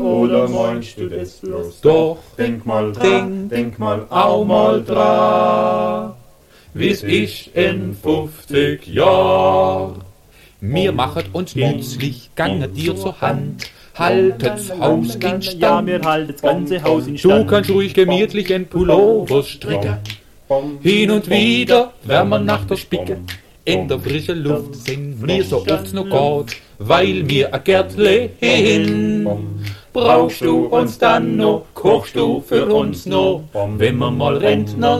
oder meinst du das bloß? Doch, Denk mal dran, denk mal auch mal dran, wie's ist in 50 Jahr. mir machet uns nützlich, gange dir zur Hand, haltet's Haus in Stand. Ja, mir haltet's ganze Haus in Du Stand. kannst ruhig gemütlich en Pullover stricken, hin und wieder wärmer nach der Spicke. In der frischen Luft sind wir so oft noch Gott, weil wir a Gärtle hin. Brauchst du uns dann noch, kochst du für uns noch, wenn wir mal Rentner